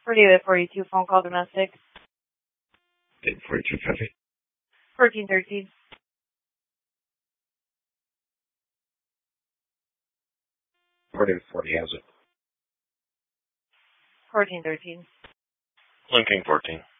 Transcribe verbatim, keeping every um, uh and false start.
For David forty-two, phone call domestic. David forty-two fifty. fourteen thirteen. David forty has it. fourteen thirteen. Linking fourteen.